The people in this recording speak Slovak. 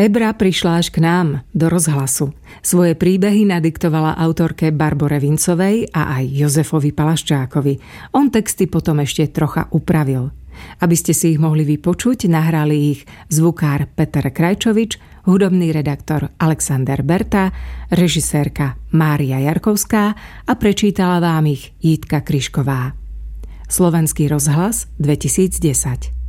Ebra prišla až k nám, do rozhlasu. Svoje príbehy nadiktovala autorke Barbore Vincovej a aj Jozefovi Palaščákovi. On texty potom ešte trocha upravil. Aby ste si ich mohli vypočuť, nahrali ich zvukár Peter Krajčovič, hudobný redaktor Alexander Berta, režisérka Mária Jarkovská a prečítala vám ich Jitka Kryšková. Slovenský rozhlas 2010.